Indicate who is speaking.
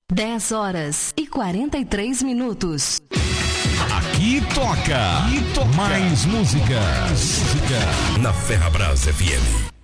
Speaker 1: 10h43.
Speaker 2: Aqui toca. Mais música. Na Ferrabras FM.